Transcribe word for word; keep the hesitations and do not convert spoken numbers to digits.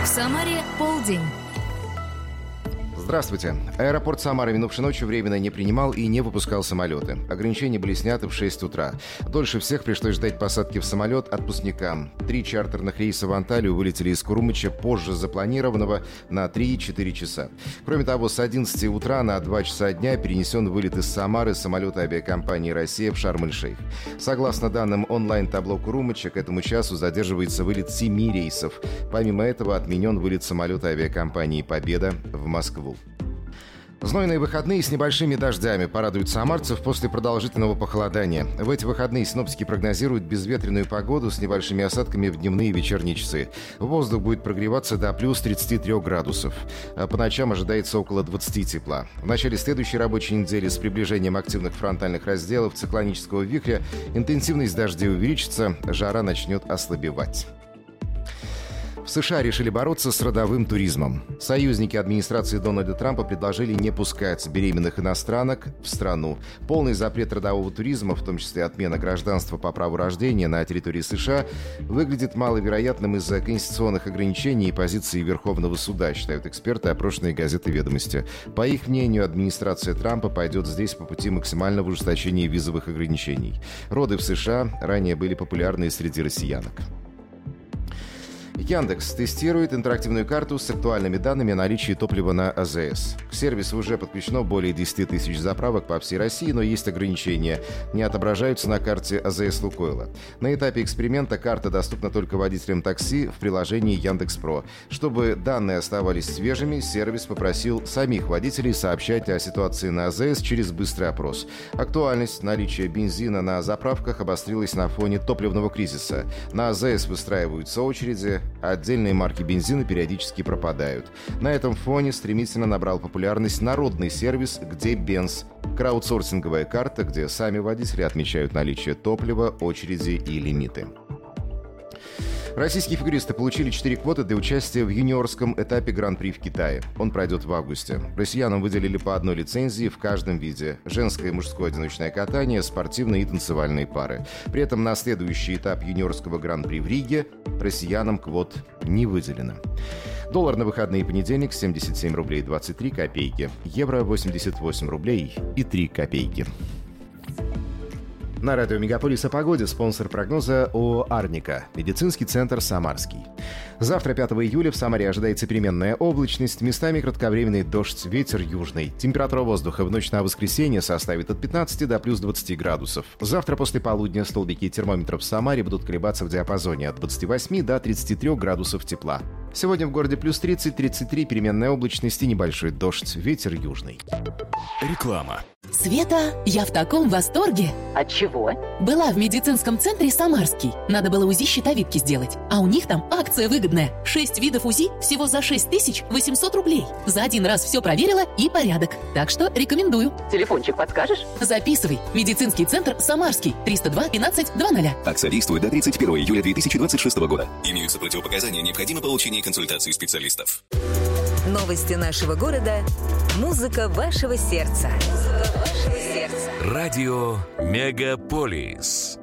В Самаре полдень. Здравствуйте. Аэропорт Самары минувшей ночью временно не принимал и не выпускал самолеты. Ограничения были сняты в шесть утра. Дольше всех пришлось ждать посадки в самолет отпускникам. Три чартерных рейса в Анталию вылетели из Курумыча позже запланированного на три-четыре часа. Кроме того, с одиннадцати утра на два часа дня перенесен вылет из Самары самолета авиакомпании «Россия» в Шарм-эль-Шейх. Согласно данным онлайн-табло Курумыча, к этому часу задерживается вылет семи рейсов. Помимо этого отменен вылет самолета авиакомпании «Победа» в Москву. Знойные выходные с небольшими дождями порадуют самарцев после продолжительного похолодания. В эти выходные синоптики прогнозируют безветренную погоду с небольшими осадками в дневные и вечерние часы. Воздух будет прогреваться до плюс тридцати трёх градусов. А по ночам ожидается около двадцати тепла. В начале следующей рабочей недели с приближением активных фронтальных разделов циклонического вихря интенсивность дождей увеличится, жара начнет ослабевать. В США решили бороться с родовым туризмом. Союзники администрации Дональда Трампа предложили не пускать беременных иностранок в страну. Полный запрет родового туризма, в том числе отмена гражданства по праву рождения на территории США, выглядит маловероятным из-за конституционных ограничений и позиции Верховного суда, считают эксперты, опрошенные газетой «Ведомости». По их мнению, администрация Трампа пойдет здесь по пути максимального ужесточения визовых ограничений. Роды в США ранее были популярны среди россиянок. Яндекс тестирует интерактивную карту с актуальными данными о наличии топлива на АЗС. К сервису уже подключено более десяти тысяч заправок по всей России, но есть ограничения. Не отображаются на карте АЗС Лукойла. На этапе эксперимента карта доступна только водителям такси в приложении Яндекс.Про. Чтобы данные оставались свежими, сервис попросил самих водителей сообщать о ситуации на АЗС через быстрый опрос. Актуальность наличия бензина на заправках обострилась на фоне топливного кризиса. На АЗС выстраиваются очереди, а отдельные марки бензина периодически пропадают. На этом фоне стремительно набрал популярность народный сервис «Где Бенз?» – краудсорсинговая карта, где сами водители отмечают наличие топлива, очереди и лимиты. Российские фигуристы получили четыре квоты для участия в юниорском этапе Гран-при в Китае. Он пройдет в августе. Россиянам выделили по одной лицензии в каждом виде: женское и мужское одиночное катание, спортивные и танцевальные пары. При этом на следующий этап юниорского Гран-при в Риге россиянам квот не выделено. Доллар на выходные понедельник семьдесят семь рублей двадцать три копейки. Евро восемьдесят восемь рублей и три копейки. На радио «Мегаполис» о погоде. Спонсор прогноза ООО «Арника». Медицинский центр «Самарский». Завтра, пятого июля, в Самаре ожидается переменная облачность, местами кратковременный дождь, ветер южный. Температура воздуха в ночь на воскресенье составит от пятнадцати до плюс двадцати градусов. Завтра после полудня столбики термометров в Самаре будут колебаться в диапазоне от двадцати восьми до тридцати трёх градусов тепла. Сегодня в городе плюс тридцать - тридцать три, переменная облачность и небольшой дождь, ветер южный. Реклама. Света, я в таком восторге. От чего? Была в медицинском центре «Самарский». Надо было УЗИ щитовидки сделать. А у них там акция выгодная. Шесть видов УЗИ всего за шесть тысяч восемьсот рублей. За один раз все проверила и порядок. Так что рекомендую. Телефончик подскажешь? Записывай. Медицинский центр «Самарский». триста два пятнадцать двадцать. Акция действует до тридцать первого июля две тысячи двадцать шестого года. Имеются противопоказания, необходимо получение консультации специалистов. Новости нашего города. Музыка вашего сердца. Музыка вашего сердца. Радио «Мегаполис».